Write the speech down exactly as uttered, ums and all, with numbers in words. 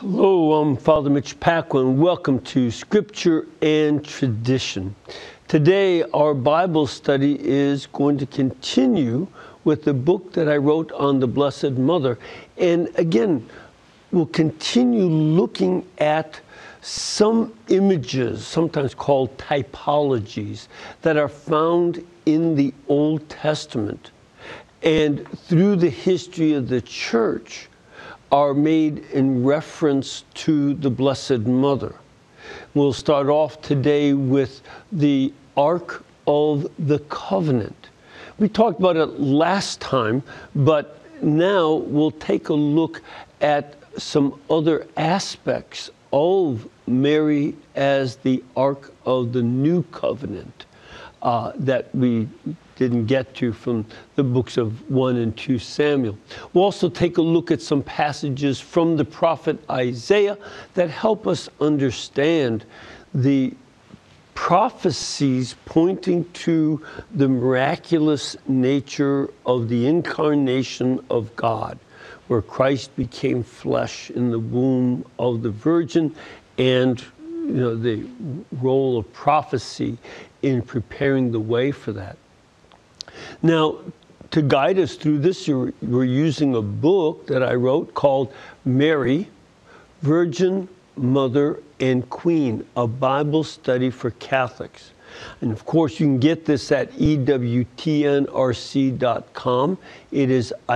Hello, I'm Father Mitch Paquin. Welcome to Scripture and Tradition. Today, our Bible study is going to continue with the book that I wrote on the Blessed Mother. And again, we'll continue looking at some images, sometimes called typologies, that are found in the Old Testament. And through the history of the church, are made in reference to the Blessed Mother. We'll start off today with the Ark of the Covenant. We talked about it last time, but now we'll take a look at some other aspects of Mary as the Ark of the New Covenant uh, that we didn't get to from the books of First and Second Samuel. We'll also take a look at some passages from the prophet Isaiah that help us understand the prophecies pointing to the miraculous nature of the incarnation of God, where Christ became flesh in the womb of the Virgin, and you know the role of prophecy in preparing the way for that. Now, to guide us through this, we're using a book that I wrote called Mary, Virgin, Mother, and Queen, a Bible study for Catholics. And of course, you can get this at E W T N R C dot com. It is